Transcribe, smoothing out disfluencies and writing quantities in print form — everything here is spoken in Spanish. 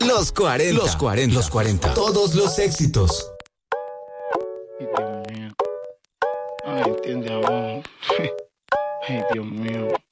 Los 40. Los 40. Los 40. Todos los éxitos. Ay, Dios mío. Ay, entiende, amor. Ay, Dios mío.